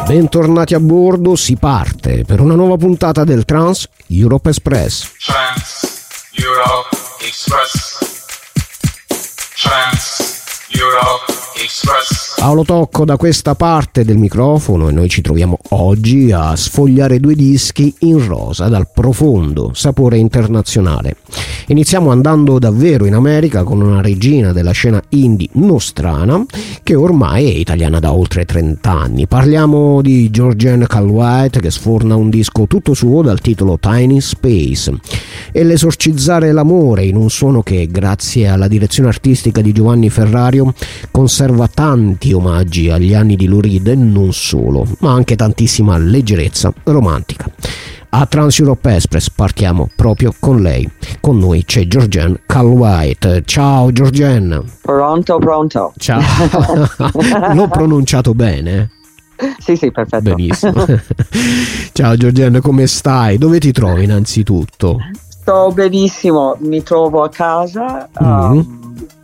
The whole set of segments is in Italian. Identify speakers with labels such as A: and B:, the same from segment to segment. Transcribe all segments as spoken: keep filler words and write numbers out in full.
A: Bentornati a bordo, si parte per una nuova puntata del Trans Europe Express.
B: Trans Europe Express. Trans Europe Express.
A: Paolo Tocco da questa parte del microfono e noi ci troviamo oggi a sfogliare due dischi in rosa dal profondo sapore internazionale. Iniziamo andando davvero in America con una regina della scena indie nostrana che ormai è italiana da oltre trenta anni. Parliamo di Georgianne Calwhite, che sforna un disco tutto suo dal titolo Tiny Space, e l'esorcizzare l'amore in un suono che, grazie alla direzione artistica di Giovanni Ferrario, conserva tanti omaggi agli anni di Lou Reed e non solo, ma anche tantissima leggerezza romantica. A Trans Europe Express partiamo proprio con lei. Con noi c'è Georgianne Calwhite. Ciao Georgianne.
C: Pronto, pronto.
A: Ciao. L'ho pronunciato bene?
C: Sì, sì, perfetto.
A: Benissimo. Ciao Georgianne, come stai? Dove ti trovi innanzitutto?
C: Sto benissimo, mi trovo a casa.
A: Mm.
C: Um,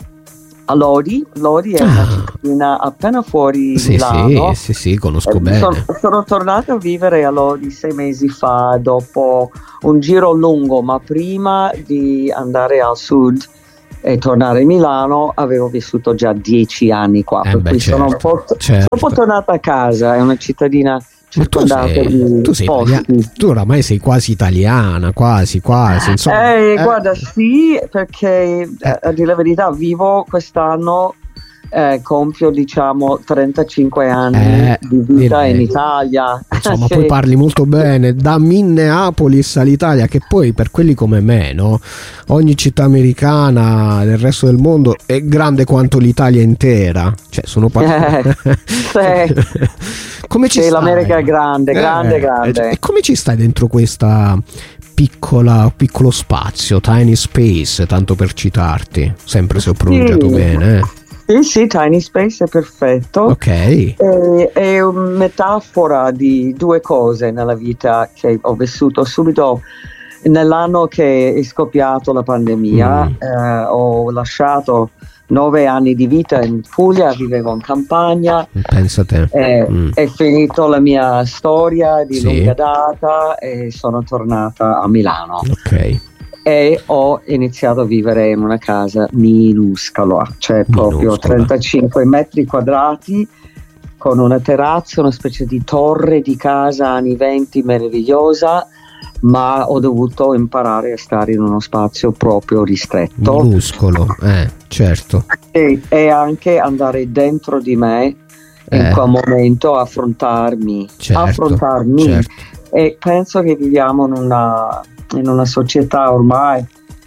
C: a Lodi, Lodi è
A: Ah.
C: una cittadina appena fuori
A: Sì,
C: Milano.
A: sì, sì, sì, conosco
C: Eh,
A: bene.
C: Sono, sono tornata a vivere a Lodi sei mesi fa dopo un giro lungo, ma prima di andare al sud e tornare a Milano avevo vissuto già dieci anni qua,
A: Eh
C: per
A: beh,
C: cui sono, un po',
A: certo,
C: sono un po'
A: certo.
C: tornata a casa, è una cittadina
A: Ma tu
C: circondata
A: sei,
C: di
A: tu sei
C: posti.
A: italiana, tu oramai sei quasi italiana, quasi, quasi, insomma.
C: Eh,
A: Eh,
C: guarda, sì, perché eh, a dire la verità vivo quest'anno, eh, compio diciamo trentacinque anni
A: Eh,
C: di vita
A: direi.
C: in Italia.
A: Insomma,
C: Sì.
A: poi parli molto bene, da Minneapolis all'Italia, che poi per quelli come me, no? Ogni città americana del resto del mondo è grande quanto l'Italia intera. Cioè, sono
C: Eh, sì.
A: Come ci
C: Sì,
A: stai?
C: l'America è grande, grande,
A: Eh,
C: grande.
A: E come ci stai dentro questa piccola piccolo spazio, Tiny Space, tanto per citarti, sempre se ho pronunciato
C: Sì.
A: bene, eh?
C: Sì, sì, Tiny Space è perfetto.
A: Ok.
C: È, è una metafora di due cose nella vita che ho vissuto subito nell'anno che è scoppiato la pandemia.
A: Mm.
C: Eh, ho lasciato nove anni di vita in Puglia, vivevo in campagna.
A: Pensa a te.
C: Eh,
A: Mm.
C: È finito la mia storia di
A: Sì.
C: lunga data e sono tornata a Milano.
A: Ok.
C: E ho iniziato a vivere in una casa minuscola, cioè proprio
A: Minuscola.
C: trentacinque metri quadrati, con una terrazza, una specie di torre di casa anni venti meravigliosa, ma ho dovuto imparare a stare in uno spazio proprio ristretto
A: Minuscolo, eh, certo.
C: e, e anche andare dentro di me in
A: Eh.
C: quel momento, affrontarmi,
A: Certo,
C: affrontarmi.
A: certo.
C: E penso che viviamo in una, in una società ormai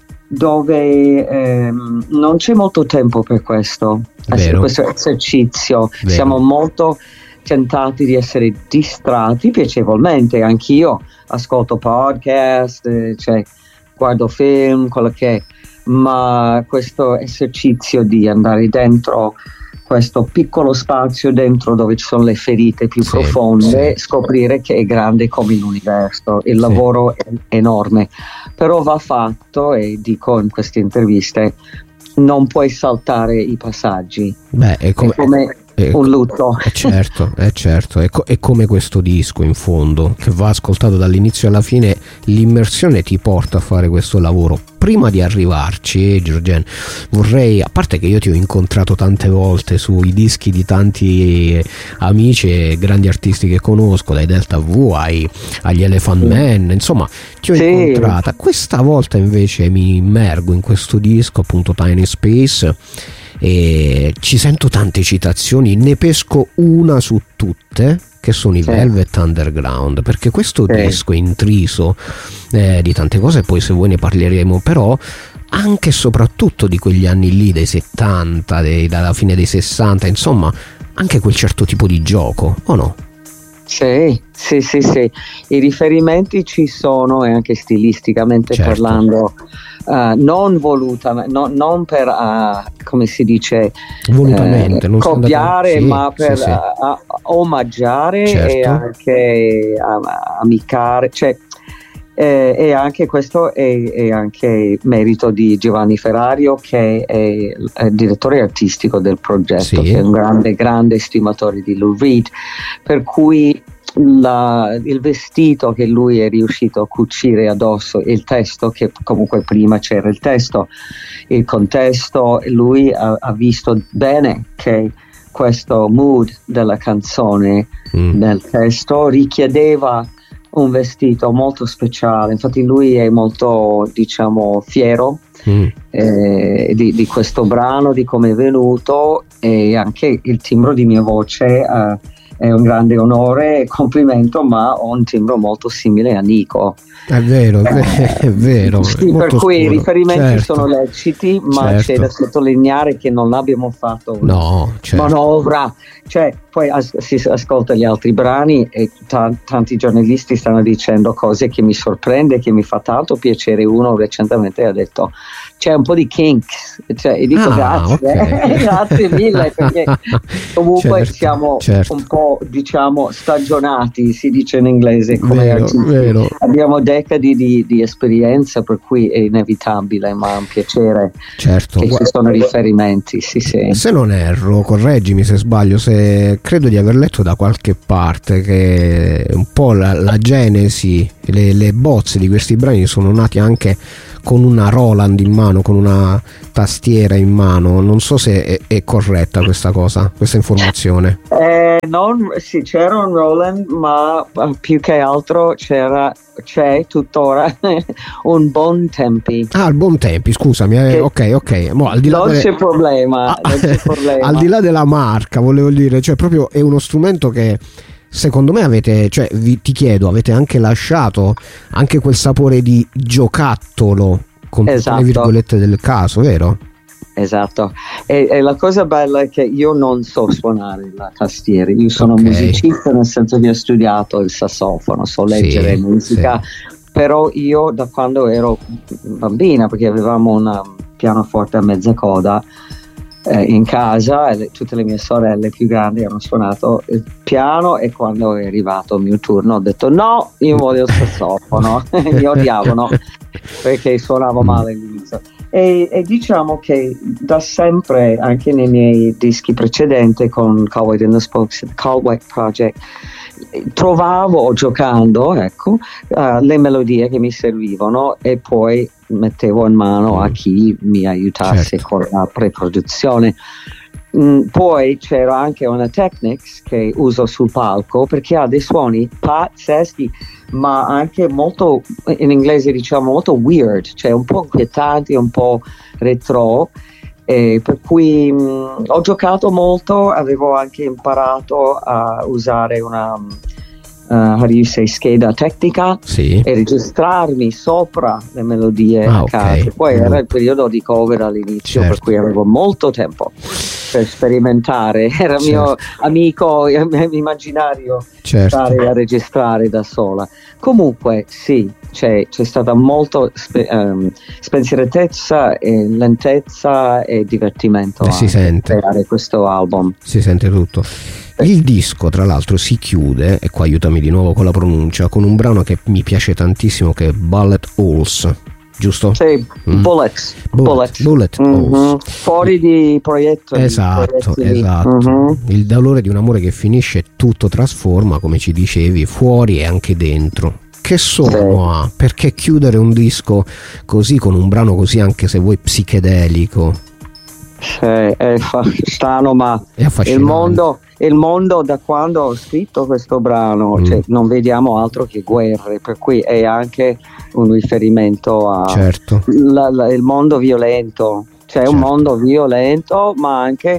C: dove ehm, non c'è molto tempo per questo,
A: Vero.
C: questo esercizio.
A: Vero.
C: Siamo molto tentati di essere distratti piacevolmente. Anch'io ascolto podcast, eh, cioè, guardo film, quello che è, ma questo esercizio di andare dentro questo piccolo spazio dentro dove ci sono le ferite più
A: Sì,
C: profonde,
A: sì.
C: scoprire che è grande come l'universo, il
A: Sì.
C: lavoro è enorme, però va fatto, e dico in queste interviste, non puoi saltare i passaggi,
A: Beh, è come,
C: è come
A: è-
C: un lutto.
A: è certo, è certo, è, co- è come questo disco in fondo, che va ascoltato dall'inizio alla fine, l'immersione ti porta a fare questo lavoro. Prima di arrivarci, eh, Georgianne, vorrei, a parte che io ti ho incontrato tante volte sui dischi di tanti eh, amici e grandi artisti che conosco, dai Delta V ai, agli Elephant Man, insomma, ti ho
C: Sì.
A: incontrata. Questa volta invece mi immergo in questo disco, appunto Tiny Space, e ci sento tante citazioni, ne pesco una su tutte, che sono i
C: Sì.
A: Velvet Underground, perché questo
C: Sì.
A: disco è intriso eh, di tante cose, poi se vuoi ne parleremo, però anche e soprattutto di quegli anni lì, dei settanta, dei, dalla fine dei sessanta, insomma, anche quel certo tipo di gioco, o no?
C: Sì, sì, sì, sì, i riferimenti ci sono, e anche stilisticamente
A: Certo.
C: parlando, uh, non volutamente, no, non per, uh, come si dice,
A: Volutamente,
C: eh,
A: non sto
C: copiare,
A: andando- sì,
C: ma per
A: sì, sì.
C: uh, uh, omaggiare
A: Certo.
C: e anche uh, amicare, cioè Eh, e anche questo è, è anche merito di Giovanni Ferrario, che è, è il direttore artistico del progetto,
A: sì.
C: che è un grande grande estimatore di Lou Reed, per cui la, il vestito che lui è riuscito a cucire addosso, il testo, che comunque prima c'era il testo, il contesto, lui ha, ha visto bene che questo mood della canzone mm. nel testo richiedeva un vestito molto speciale. Infatti lui è molto, diciamo, fiero mm. eh, di, di questo brano, di come è venuto, e anche il timbro di mia voce eh, è un grande onore e complimento, ma ho un timbro molto simile a Nico.
A: È vero, è vero, è vero.
C: Sì,
A: è
C: per cui
A: scuro.
C: I riferimenti
A: certo.
C: sono leciti, ma
A: certo.
C: c'è da sottolineare che non abbiamo fatto una
A: no, certo.
C: manovra. Cioè, poi as- si ascolta gli altri brani e t- tanti giornalisti stanno dicendo cose che mi sorprende, che mi fa tanto piacere. Uno recentemente ha detto c'è un po' di kinks, cioè, e dico
A: ah,
C: grazie,
A: okay.
C: grazie mille, perché comunque
A: certo,
C: siamo
A: certo.
C: un po', diciamo, stagionati, si dice in inglese, come
A: vero,
C: artisti.
A: vero.
C: Abbiamo decadi di, di esperienza, per cui è inevitabile, ma è un piacere
A: certo.
C: che ci sono riferimenti. Sì, sì.
A: Se non erro, correggimi se sbaglio, se credo di aver letto da qualche parte che un po' la, la genesi, le, le bozze di questi brani sono nati anche con una Roland in mano, con una tastiera in mano. Non so se è, è corretta questa cosa, questa informazione.
C: Eh, non, sì, c'era un Roland, ma più che altro c'era, c'è tuttora un Bontempi.
A: Ah, il Bontempi, scusami. Eh, ok, ok. Mo, al di là
C: non,
A: delle...
C: c'è problema,
A: ah,
C: non c'è problema.
A: Al di là della marca, volevo dire, cioè proprio è uno strumento che secondo me avete, cioè vi, ti chiedo, avete anche lasciato anche quel sapore di giocattolo con
C: esatto.
A: tutte le virgolette del caso, vero?
C: Esatto, e, e la cosa bella è che io non so suonare la tastiera, io sono
A: okay.
C: musicista, nel senso che ho studiato il sassofono, so leggere
A: sì,
C: musica, sì. Però io da quando ero bambina, perché avevamo un pianoforte a mezza coda eh, in casa, e le, tutte le mie sorelle più grandi hanno suonato il piano, e quando è arrivato il mio turno ho detto no, io voglio il sassofono. Mi odiavano perché suonavo male all'inizio. E, e diciamo che da sempre, anche nei miei dischi precedenti con Carl White and the Spokes, Carl White Project, trovavo giocando ecco uh, le melodie che mi servivano e poi mettevo in mano a chi mi aiutasse
A: certo.
C: con la preproduzione. Mm, poi c'era anche una Technics che uso sul palco, perché ha dei suoni pazzeschi, ma anche molto, in inglese diciamo, molto weird, cioè un po' inquietanti, un po' retro. Eh, per cui mh, ho giocato molto, avevo anche imparato a usare una uh, how do you say, scheda tecnica
A: sì.
C: e registrarmi sopra le melodie
A: ah,
C: a casa.
A: Okay.
C: Poi
A: mm.
C: era il periodo di cover all'inizio,
A: certo.
C: per cui avevo molto tempo per sperimentare. Era il certo. mio amico immaginario
A: certo.
C: stare a registrare da sola. Comunque sì, c'è, c'è stata molto spe, um, spensieratezza e lentezza e divertimento
A: eh, si sente.
C: creare questo album.
A: Si sente tutto. Il disco tra l'altro si chiude, e qua aiutami di nuovo con la pronuncia, con un brano che mi piace tantissimo, che è Bullet Holes, giusto?
C: Sì,
A: mm.
C: Bullets
A: Bullet, Bullet
C: mm-hmm.
A: Holes.
C: Fuori di proietto.
A: Esatto, esatto. Mm-hmm. Il dolore di un amore che finisce, tutto trasforma, come ci dicevi, fuori e anche dentro. Che suono ha? Perché chiudere un disco così, con un brano così, anche se vuoi psichedelico?
C: Sì, è fa- strano, ma
A: è
C: il mondo, il mondo da quando ho scritto questo brano, mm. cioè, non vediamo altro che guerre, per cui è anche un riferimento a
A: certo.
C: la, la, il mondo violento, cioè certo. un mondo violento, ma anche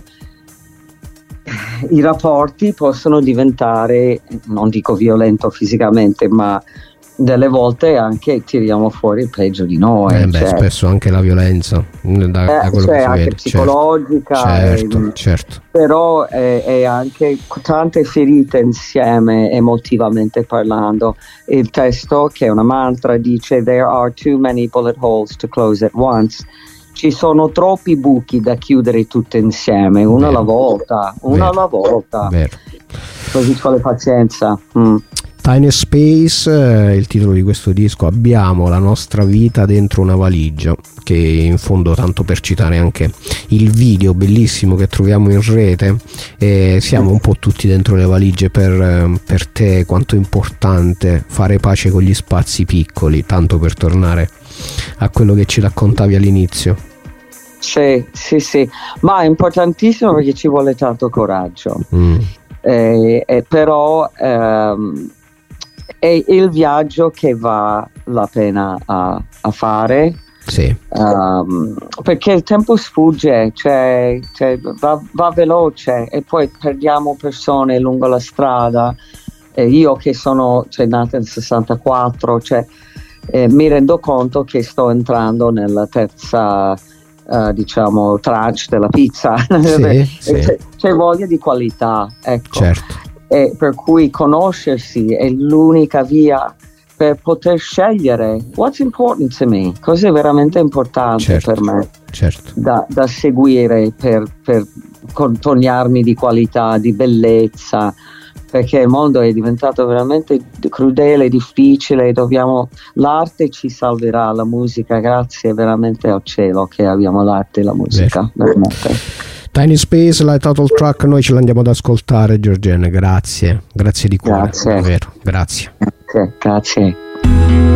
C: i rapporti possono diventare, non dico violento fisicamente, ma delle volte anche tiriamo fuori il peggio di noi.
A: Eh beh,
C: cioè,
A: spesso anche la violenza da,
C: eh,
A: da quello
C: cioè
A: che si
C: anche
A: vede.
C: psicologica,
A: certo,
C: e,
A: certo.
C: però è, è anche tante ferite insieme emotivamente parlando. Il testo, che è una mantra, dice "There are too many bullet holes to close at once". Ci sono troppi buchi da chiudere tutte insieme, uno alla volta, uno alla volta.
A: Vero.
C: Così ci vuole pazienza. Mm.
A: Tiny Space, eh, il titolo di questo disco. Abbiamo la nostra vita dentro una valigia, che in fondo, tanto per citare anche il video bellissimo che troviamo in rete, eh, siamo un po' tutti dentro le valigie. Per, per te quanto è importante fare pace con gli spazi piccoli, tanto per tornare a quello che ci raccontavi all'inizio?
C: Sì, sì, sì, ma è importantissimo perché ci vuole tanto coraggio.
A: Mm.
C: Eh, eh, però ehm, è il viaggio che va la pena a, a fare,
A: sì.
C: um, perché il tempo sfugge, cioè, cioè va, va veloce e poi perdiamo persone lungo la strada. Eh, io che sono cioè, nata nel sessantaquattro, cioè, eh, mi rendo conto che sto entrando nella terza Uh, diciamo tranche della pizza.
A: Sì, sì.
C: C'è, c'è voglia di qualità, ecco.
A: Certo.
C: E per cui conoscersi è l'unica via per poter scegliere what's important to me, cosa è veramente importante, certo, per me,
A: certo,
C: da, da seguire per, per contornarmi di qualità, di bellezza, perché il mondo è diventato veramente crudele, difficile. Dobbiamo, l'arte ci salverà, la musica, grazie veramente al cielo che abbiamo l'arte e la musica, veramente.
A: Tiny Space, la title track, noi ce l'andiamo ad ascoltare, Giorgena, grazie, grazie di cuore,
C: grazie.
A: davvero, grazie.
C: Grazie, grazie.